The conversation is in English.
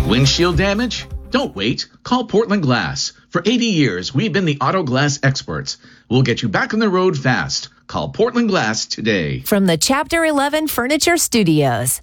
Windshield damage? Don't wait. Call Portland Glass. For 80 years, we've been the auto glass experts. We'll get you back on the road fast. Call Portland Glass today. From the Chapter 11 Furniture Studios.